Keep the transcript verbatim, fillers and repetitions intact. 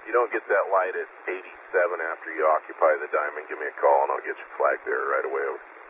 you don't get that light at eighty-seven after you occupy the diamond, give me a call and I'll get your flag bearer right away.